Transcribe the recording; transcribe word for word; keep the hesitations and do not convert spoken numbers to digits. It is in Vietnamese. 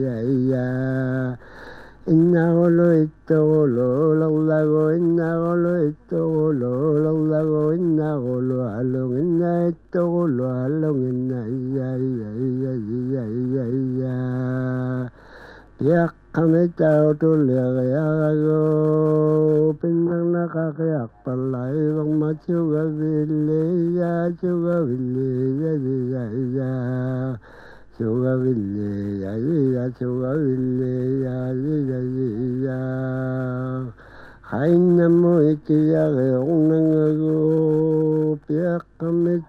ya inna golo ito golo laula go inna golo ito golo laula go inna golo along inna ito golo along inna ya ya ya ya ya ya ya kami tao tu le ya go pinang nakakiyak palay bang machuga vile ya chuga vile ya ya ya chuga vile ya ya chuga vile ya ya ya hai nam mo ikiya ge ong nang go pia kami